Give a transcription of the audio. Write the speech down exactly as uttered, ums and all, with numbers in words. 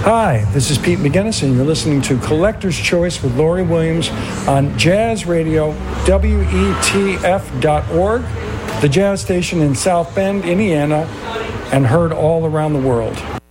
Hi, this is Pete McGinnis, and you're listening to Collector's Choice with Lori Williams on Jazz Radio, W E T F dot org, the jazz station in South Bend, Indiana, and heard all around the world.